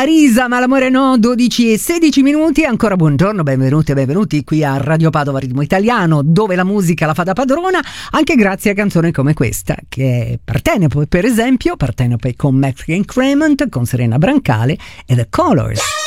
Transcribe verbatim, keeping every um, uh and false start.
Marisa, ma l'amore no, dodici e sedici minuti, ancora buongiorno, benvenuti e benvenuti qui a Radio Padova Ritmo Italiano, dove la musica la fa da padrona, anche grazie a canzoni come questa, che è Partenope, per esempio, Partenope con Mexican Cremant, con Serena Brancale e The Colors.